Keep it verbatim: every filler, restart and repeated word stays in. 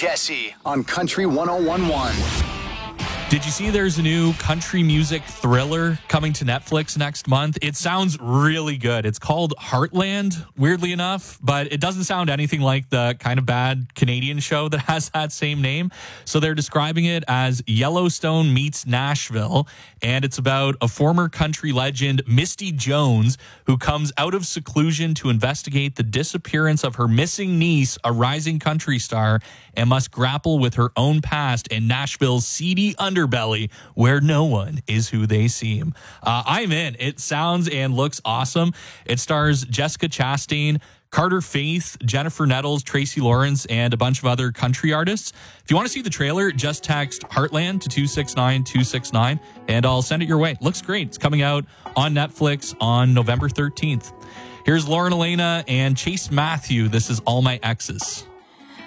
Jesse on Country one oh one point one. Did you see there's a new country music thriller coming to Netflix next month? It sounds really good. It's called Heartland, weirdly enough, but it doesn't sound anything like the kind of bad Canadian show that has that same name. So they're describing it as Yellowstone meets Nashville, and it's about a former country legend, Misty Jones, who comes out of seclusion to investigate the disappearance of her missing niece, a rising country star, and must grapple with her own past in Nashville's seedy underbelly where no one is who they seem. Uh, I'm in. It sounds and looks awesome. It stars Jessica Chastain, Carter Faith, Jennifer Nettles, Tracy Lawrence, and a bunch of other country artists. If you want to see the trailer, just text Heartland to two six nine two six nine, and I'll send it your way. Looks great. It's coming out on Netflix on November thirteenth. Here's Lauren Elena and Chase Matthew. This is All My Exes.